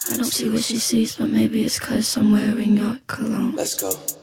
I don't see what she sees, but maybe it's 'cause I'm wearing your cologne. Let's go.